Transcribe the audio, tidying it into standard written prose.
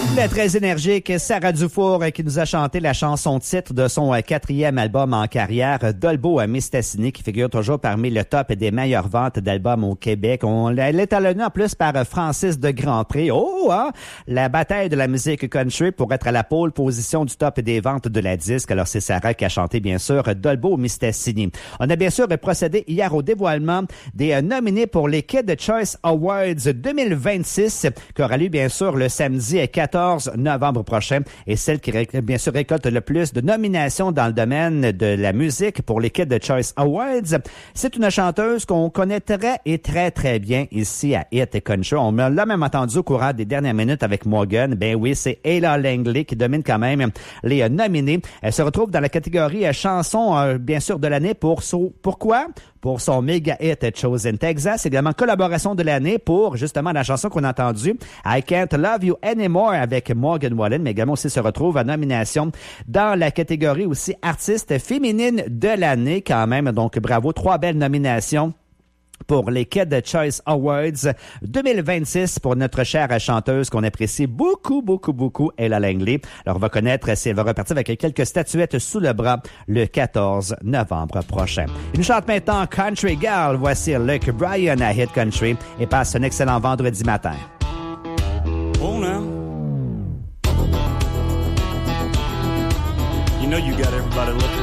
La très énergique Sarah Dufour qui nous a chanté la chanson titre de son 4e album en carrière, Dolbeau à Mistassini, qui figure toujours parmi le top des meilleures ventes d'albums au Québec. Elle est talonnée en plus par Francis de Grandpré. Oh, hein? La bataille de la musique country pour être à la pole position du top des ventes de la disque. Alors c'est Sarah qui a chanté bien sûr Dolbeau Mistassini. On a bien sûr procédé hier au dévoilement des nominés pour les Kids Choice Awards 2026 qui aura lieu bien sûr le samedi 14 novembre prochain et celle qui bien sûr récolte le plus de nominations dans le domaine de la musique pour les Kids Choice Awards. C'est une chanteuse qu'on connaît très très bien ici à Hit Country. On l'a même entendu au courant des dernières minutes avec Morgan. Ben oui, c'est Ella Langley qui domine quand même les nominés. Elle se retrouve dans la catégorie chanson bien sûr de l'année pourquoi? Pour son méga hit Chosen Texas, également collaboration de l'année pour justement la chanson qu'on a entendue I Can't Love You Anymore avec Morgan Wallen, mais également aussi se retrouve en nomination dans la catégorie aussi artiste féminine de l'année quand même. Donc bravo, 3 belles nominations pour les Kids Choice Awards 2026 pour notre chère chanteuse qu'on apprécie beaucoup, Ella Langley. Alors, on va connaître si elle va repartir avec quelques statuettes sous le bras le 14 novembre prochain. Une chante maintenant Country Girl. Voici Luke Bryan à Hit Country et passe un excellent vendredi matin. Oh, now. You know you got everybody looking.